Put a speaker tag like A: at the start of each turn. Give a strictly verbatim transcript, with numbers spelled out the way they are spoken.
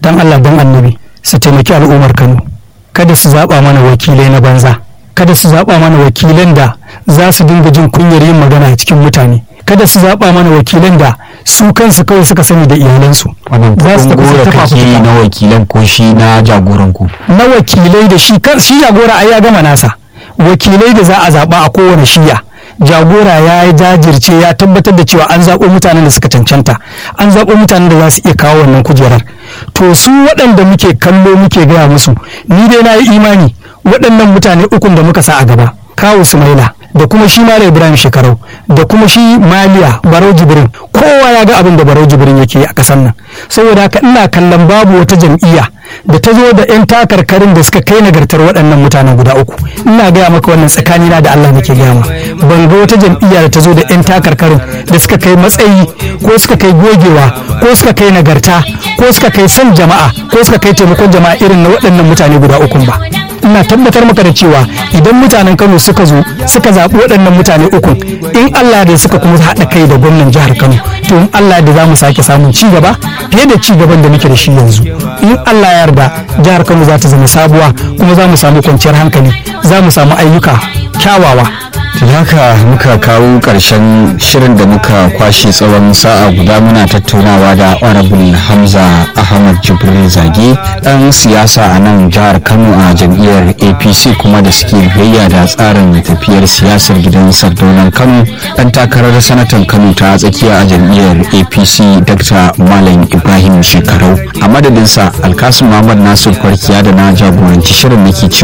A: dan Allah dan annabi su taimaki al'ummar Kano, kada su zaɓa mana wakilai na banza, kada su zaɓa mana wakilan da za su dinga jin kunyar yin magana a cikin mutane, kada su zaɓa mana wakilan da su kansu kawai suka sani da iyalansu.
B: Za su tafi kake na wakilan ko shi na jagoran ku?
A: Na wakilai da shi shi jagora ai ya gama nasa, wakilai da za a zaɓa a kowane shiya. Jagora ya yi jajirce ya tabbatar da cewa an zaɓo mutanen da suka cancanta, an zaɓo mutanen da za su iya kawo wannan kujerar. To su waɗanda muke kallo muke gaya musu, ni dai na yi imani waɗannan mutane ukun da muka sa a gaba, kawu Sumaila da kuma shi Malam Ibrahim Shekarau da kuma shi Maliya Barau Jibrin, kowa ya ga abin da Barau Jibrin yake a ƙasar nan. Saboda haka ina kallon babu wata jam'iyya da ta zo da 'yan takarkarin da suka kai nagartar waɗannan mutanen guda uku. Ina gaya maka wannan tsakanina da Allah nake gaya ma, ban ga wata jam'iyya da ta zo da 'yan takarkarin da suka kai matsayi ko suka kai gogewa ko suka kai nagarta ko suka kai son jama'a ko suka kai taimakon jama'a irin na waɗannan mutane guda uku ba. Ina tabbatar maka da cewa idan mutanen Kano suka zo suka zaɓi waɗannan mutane uku, in Allah da suka kuma haɗa kai da gwamnan jihar Kano, to in Allah da za mu sake samun ci gaba fiye da ci gaban da muke da shi yanzu. In Allah ya yarda jihar Kano za ta zama sabuwa kuma za mu samu kwanciyar hankali, za mu samu ayyuka kyawawa.
B: tun haka muka kawo ƙarshen shirin da muka kwashe tsawon sa'a guda muna tattaunawa da honorable Hamza Ahmad Jibril Zage, ɗan siyasa a nan jihar Kano a jam'iyyar A P C kuma da suke biyayya da tsarin tafiyar siyasar gidan Sardaunan Kano, ɗan takarar sanatan Kano ta tsakiya a jam'iyyar A P C Dr. Malam Ibrahim Shekarau. A madadinsa Alkasim Muhammad Nasir Kwarkiya da na jagoranci shirin nake cewa